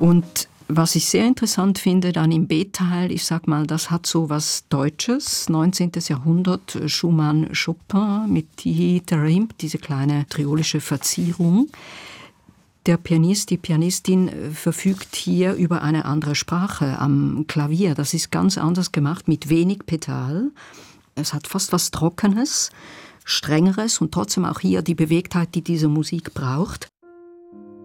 Und was ich sehr interessant finde dann im B-Teil, ich sag mal, das hat so was Deutsches, 19. Jahrhundert, Schumann, Chopin mit die Tarimp, diese kleine triolische Verzierung. Der Pianist, die Pianistin verfügt hier über eine andere Sprache am Klavier. Das ist ganz anders gemacht, mit wenig Pedal. Es hat fast was Trockenes, Strengeres und trotzdem auch hier die Bewegtheit, die diese Musik braucht.